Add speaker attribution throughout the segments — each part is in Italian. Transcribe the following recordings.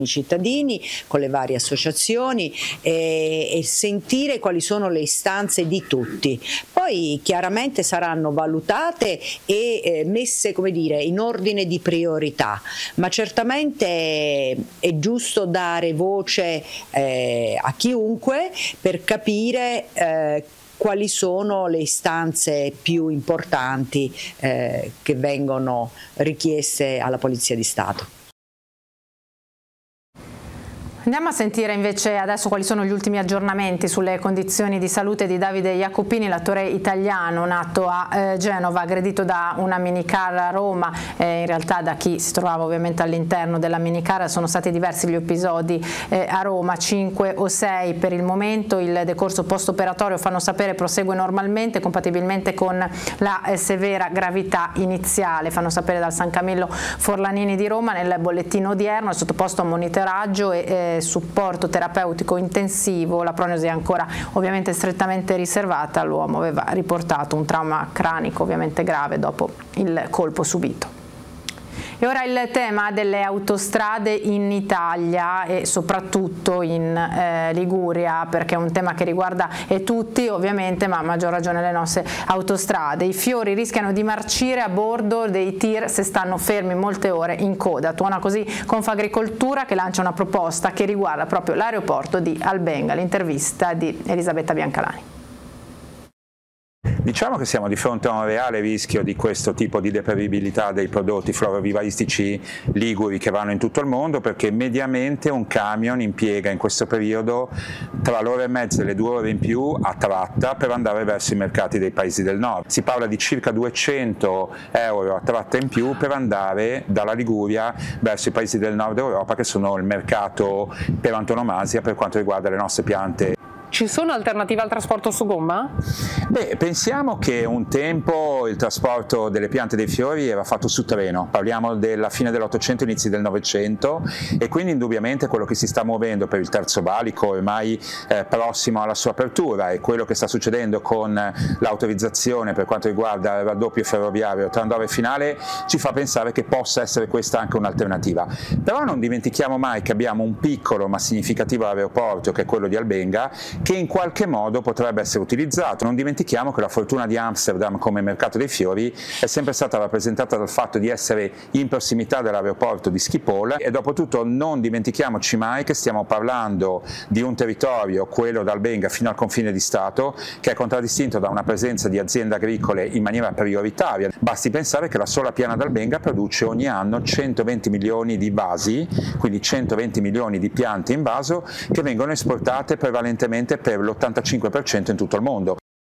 Speaker 1: i cittadini, con le varie associazioni e sentire quali sono le istanze di tutti. Poi chiaramente saranno valutate e messe, come dire, in ordine di priorità, ma certamente è giusto dare voce a chiunque per capire quali sono le istanze più importanti che vengono richieste alla Polizia di Stato.
Speaker 2: Andiamo a sentire invece adesso quali sono gli ultimi aggiornamenti sulle condizioni di salute di Davide Jacopini, l'attore italiano nato a Genova, aggredito da una minicar a Roma, in realtà da chi si trovava ovviamente all'interno della minicar. Sono stati diversi gli episodi a Roma, 5 o 6 per il momento. Il decorso post-operatorio, fanno sapere, prosegue normalmente, compatibilmente con la severa gravità iniziale. Fanno sapere dal San Camillo Forlanini di Roma. Nel bollettino odierno è sottoposto a monitoraggio e supporto terapeutico intensivo. La prognosi è ancora ovviamente strettamente riservata. L'uomo aveva riportato un trauma cranico ovviamente grave dopo il colpo subito. E ora il tema delle autostrade in Italia e soprattutto in Liguria, perché è un tema che riguarda tutti ovviamente, ma a maggior ragione le nostre autostrade. I fiori rischiano di marcire a bordo dei tir se stanno fermi molte ore in coda. Tuona così Confagricoltura, che lancia una proposta che riguarda proprio l'aeroporto di Albenga. L'intervista di Elisabetta Biancalani.
Speaker 3: Diciamo che siamo di fronte a un reale rischio di questo tipo di deperibilità dei prodotti florovivaistici liguri che vanno in tutto il mondo, perché mediamente un camion impiega in questo periodo tra l'ora e mezza e le 2 ore in più a tratta per andare verso i mercati dei paesi del nord. Si parla di circa 200 euro a tratta in più per andare dalla Liguria verso i paesi del nord Europa, che sono il mercato per antonomasia per quanto riguarda le nostre piante.
Speaker 4: Ci sono alternative al trasporto su gomma?
Speaker 3: Beh, pensiamo che un tempo il trasporto delle piante dei fiori era fatto su treno, parliamo della fine dell'Ottocento, inizi del Novecento, e quindi indubbiamente quello che si sta muovendo per il terzo valico ormai prossimo alla sua apertura, e quello che sta succedendo con l'autorizzazione per quanto riguarda il raddoppio ferroviario tra Andorra e Finale ci fa pensare che possa essere questa anche un'alternativa. Però non dimentichiamo mai che abbiamo un piccolo ma significativo aeroporto, che è quello di Albenga, che in qualche modo potrebbe essere utilizzato. Non dimentichiamo che la fortuna di Amsterdam come mercato dei fiori è sempre stata rappresentata dal fatto di essere in prossimità dell'aeroporto di Schiphol, e dopo tutto non dimentichiamoci mai che stiamo parlando di un territorio, quello da Albenga fino al confine di Stato, che è contraddistinto da una presenza di aziende agricole in maniera prioritaria. Basti pensare che la sola piana d'Albenga produce ogni anno 120 milioni di vasi, quindi 120 milioni di piante in vaso che vengono esportate prevalentemente per l'85% in tutto il mondo.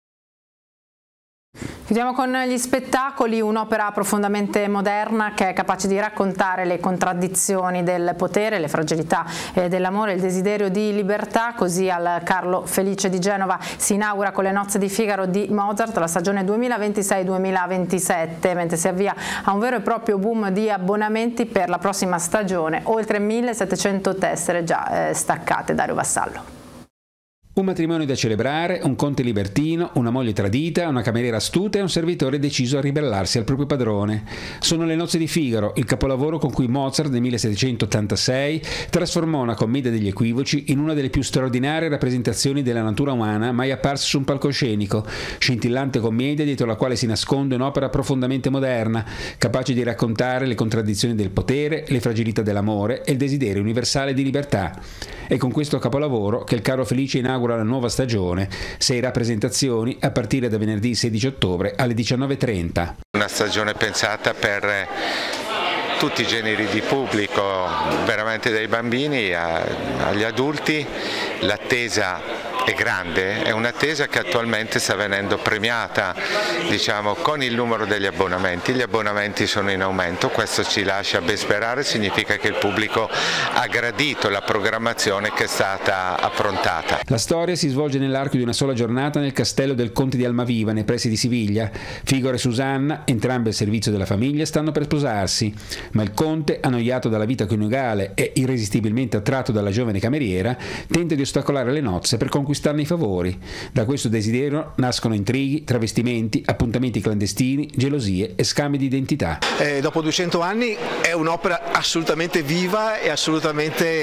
Speaker 2: Chiudiamo con gli spettacoli, un'opera profondamente moderna che è capace di raccontare le contraddizioni del potere, le fragilità dell'amore, il desiderio di libertà. Così al Carlo Felice di Genova si inaugura con Le nozze di Figaro di Mozart la stagione 2026-2027, mentre si avvia a un vero e proprio boom di abbonamenti per la prossima stagione, oltre 1700 tessere già staccate. Dario Vassallo.
Speaker 5: Un matrimonio da celebrare, un conte libertino, una moglie tradita, una cameriera astuta e un servitore deciso a ribellarsi al proprio padrone. Sono Le nozze di Figaro, il capolavoro con cui Mozart nel 1786 trasformò una commedia degli equivoci in una delle più straordinarie rappresentazioni della natura umana mai apparse su un palcoscenico, scintillante commedia dietro la quale si nasconde un'opera profondamente moderna, capace di raccontare le contraddizioni del potere, le fragilità dell'amore e il desiderio universale di libertà. È con questo capolavoro che il Carlo Felice inaugura la nuova stagione, 6 rappresentazioni a partire da venerdì 16 ottobre alle 19:30.
Speaker 6: Una stagione pensata per tutti i generi di pubblico, veramente dai bambini agli adulti. L'attesa è grande, è un'attesa che attualmente sta venendo premiata, diciamo, con il numero degli abbonamenti. Gli abbonamenti sono in aumento, questo ci lascia ben sperare, significa che il pubblico ha gradito la programmazione che è stata approntata.
Speaker 5: La storia si svolge nell'arco di una sola giornata nel castello del Conte di Almaviva, nei pressi di Siviglia. Figaro e Susanna, entrambe al servizio della famiglia, stanno per sposarsi, ma il Conte, annoiato dalla vita coniugale e irresistibilmente attratto dalla giovane cameriera, tenta di ostacolare le nozze per conquistare conquistarne i favori. Da questo desiderio nascono intrighi, travestimenti, appuntamenti clandestini, gelosie e scambi di identità.
Speaker 7: Dopo 200 anni è un'opera assolutamente viva e assolutamente